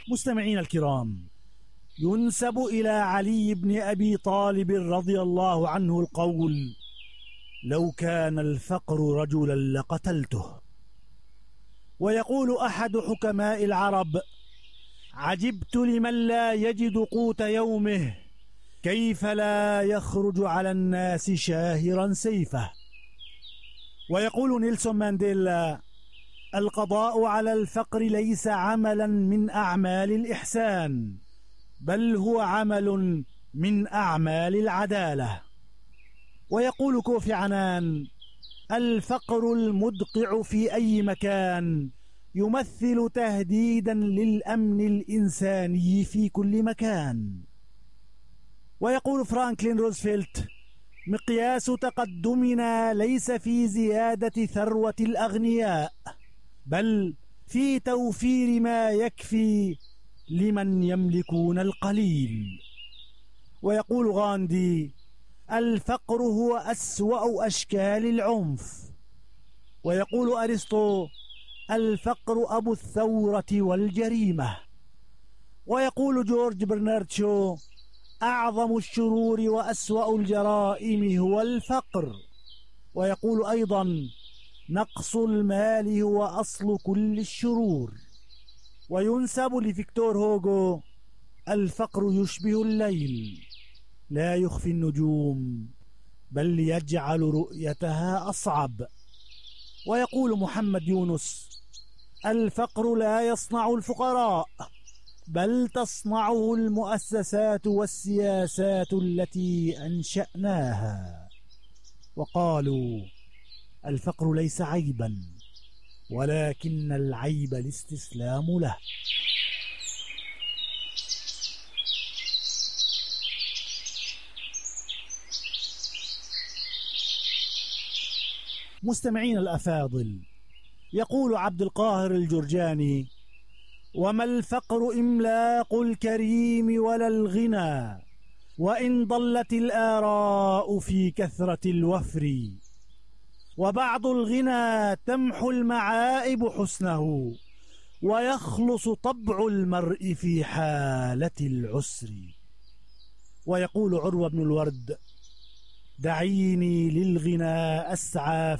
مستمعين الكرام، ينسب إلى علي بن أبي طالب رضي الله عنه القول: لو كان الفقر رجلا لقتلته. ويقول أحد حكماء العرب: عجبت لمن لا يجد قوت يومه، كيف لا يخرج على الناس شاهرا سيفه. ويقول نيلسون مانديلا: القضاء على الفقر ليس عملا من أعمال الإحسان، بل هو عمل من أعمال العدالة. ويقول كوفي عنان: الفقر المدقع في أي مكان يمثل تهديدا للأمن الإنساني في كل مكان. ويقول فرانكلين روزفلت: مقياس تقدمنا ليس في زيادة ثروة الأغنياء، بل في توفير ما يكفي لمن يملكون القليل. ويقول غاندي: الفقر هو أسوأ أشكال العنف. ويقول أرسطو: الفقر أبو الثورة والجريمة. ويقول جورج برنارد شو: أعظم الشرور وأسوأ الجرائم هو الفقر. ويقول أيضا: نقص المال هو أصل كل الشرور. وينسب لفيكتور هوغو: الفقر يشبه الليل، لا يخفي النجوم بل يجعل رؤيتها أصعب. ويقول محمد يونس: الفقر لا يصنع الفقراء، بل تصنعه المؤسسات والسياسات التي أنشأناها. وقالوا: الفقر ليس عيبا، ولكن العيب الاستسلام له. مستمعين الأفاضل، يقول عبد القاهر الجرجاني: وما الفقر إملاق الكريم ولا الغنى، وإن ضلت الآراء في كثرة الوفر، وبعض الغنى تمحو المعائب حسنه، ويخلص طبع المرء في حالة العسر. ويقول عروة بن الورد: دعيني للغنى أسعى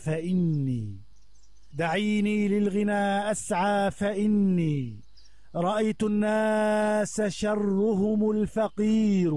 فإني رأيت الناس شرهم الفقير،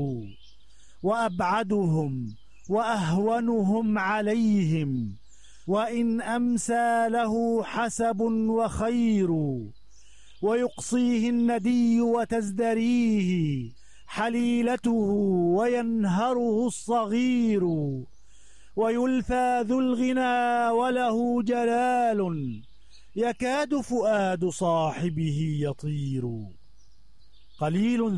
وأبعدهم وأهونهم عليهم، وإن أمسى له حسب وخير، ويقصيه الندي وتزدريه حليلته، وينهره الصغير، ويلفى ذو الغنى وله جلال، يكاد فؤاد صاحبه يطير. قليل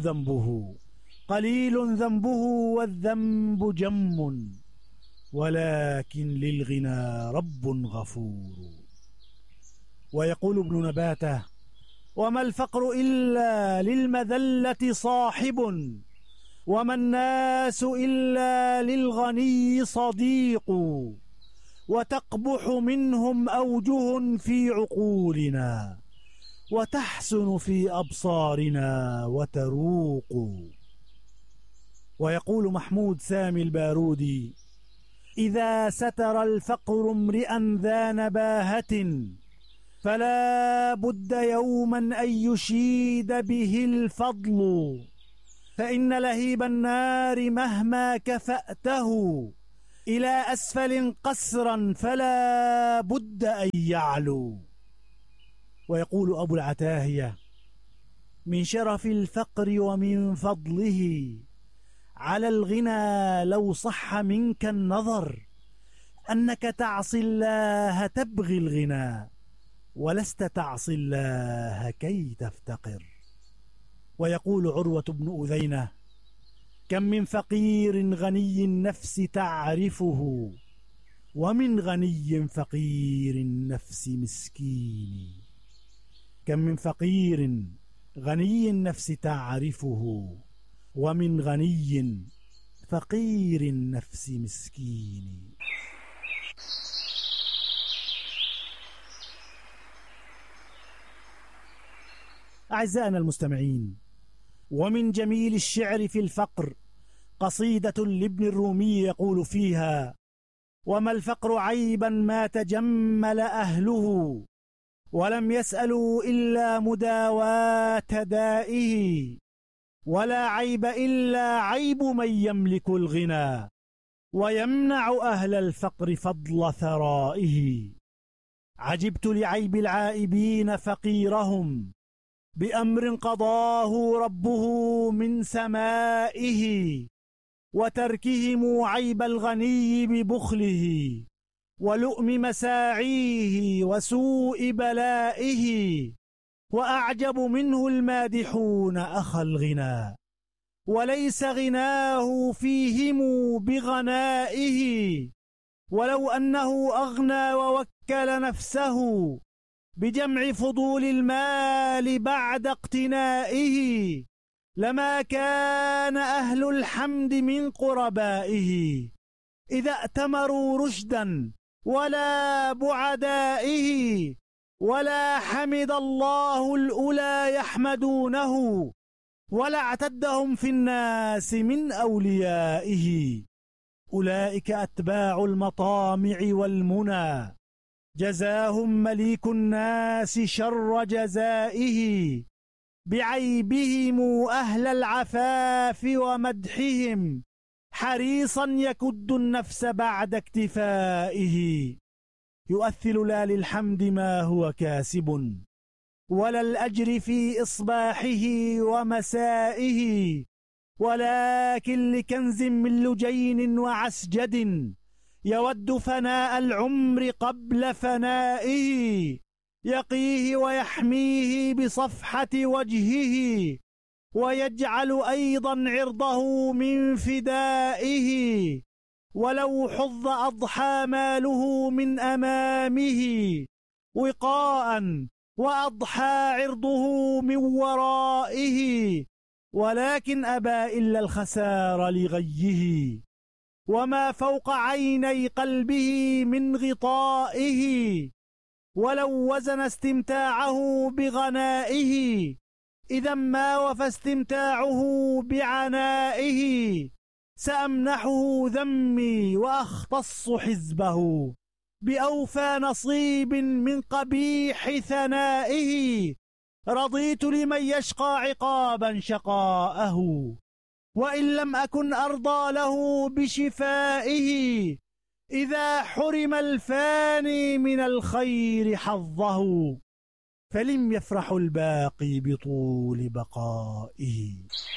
ذنبه والذنب جم، ولكن للغنى رب غفور. ويقول ابن نباته: وما الفقر إلا للمذلة صاحب، وما الناس إلا للغني صديق، وتقبح منهم أوجه في عقولنا، وتحسن في أبصارنا وتروق. ويقول محمود سامي البارودي: إذا ستر الفقر امرئا ذا نباهة، فلا بد يوما أن يشيد به الفضل، فإن لهيب النار مهما كفأته إلى أسفل قسرا فلا بد أن يعلو. ويقول أبو العتاهية: من شرف الفقر ومن فضله على الغنى لو صح منك النظر، أنك تعصي الله تبغي الغنى، ولست تعصي الله كي تفتقر. ويقول عروة بن أذينة: كم من فقير غني النفس تعرفه، ومن غني فقير النفس مسكين. كم من فقير غني النفس تعرفه، ومن غني فقير النفس مسكين. أعزائنا المستمعين، ومن جميل الشعر في الفقر قصيدة لابن الرومي يقول فيها: وما الفقر عيبا ما تجمل أهله، ولم يسألوا إلا مداواة دائه، ولا عيب إلا عيب من يملك الغنى، ويمنع أهل الفقر فضل ثرائه. عجبت لعيب العائبين فقيرهم، بأمر قضاه ربه من سمائه، وتركهم عيب الغني ببخله، ولؤم مساعيه وسوء بلائه. وأعجب منه المادحون أخا الغنى، وليس غناه فيهم بغنائه، ولو أنه أغنى ووكل نفسه بجمع فضول المال بعد اقتنائه، لما كان أهل الحمد من قربائه إذا ائتمروا رشدا ولا بعدائه، ولا حمد الله الأولى يحمدونه، ولا اعتدهم في الناس من أوليائه. أولئك أتباع المطامع والمنى، جزاهم مليك الناس شر جزائه، بعيبهم أهل العفاف ومدحهم، حريصا يكد النفس بعد اكتفائه. يؤثل لا للحمد ما هو كاسب، ولا الأجر في إصباحه ومسائه، ولكن لكنز من لجين وعسجد يود فناء العمر قبل فنائه، يقيه ويحميه بصفحة وجهه، ويجعل أيضا عرضه من فدائه، ولو حظ أضحى ماله من أمامه وقاء، وأضحى عرضه من ورائه، ولكن أبى إلا الخسار لغيه، وما فوق عيني قلبه من غطائه، ولو وزن استمتاعه بغنائه إذا ما وفى استمتاعه بعنائه، سأمنحه ذمي وأختص حزبه بأوفى نصيب من قبيح ثنائه، رضيت لمن يشقى عقابا شقاءه، وإن لم أكن أرضى له بشفائه، إذا حرم الفاني من الخير حظه، فلم يفرح الباقي بطول بقائه.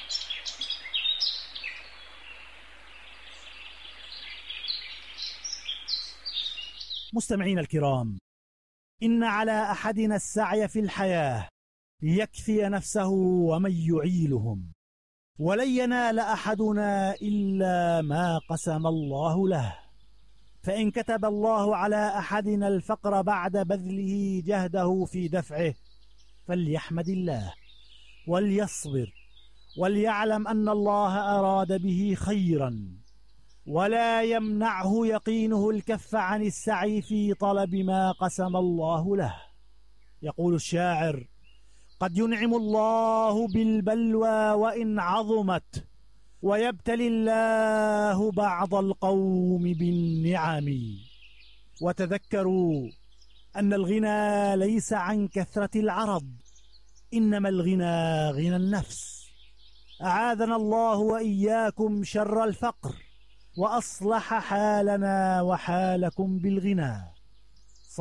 مستمعين الكرام، إن على أحدنا السعي في الحياة ليكفي نفسه ومن يعيلهم، ولن ينال أحدنا إلا ما قسم الله له، فإن كتب الله على أحدنا الفقر بعد بذله جهده في دفعه فليحمد الله وليصبر، وليعلم أن الله أراد به خيرا، ولا يمنعه يقينه الكف عن السعي في طلب ما قسم الله له. يقول الشاعر: قد ينعم الله بالبلوى وإن عظمت، ويبتلي الله بعض القوم بالنعم. وتذكروا أن الغنى ليس عن كثرة العرض، إنما الغنى غنى النفس. أعاذنا الله وإياكم شر الفقر، وأصلح حالنا وحالكم بالغنى.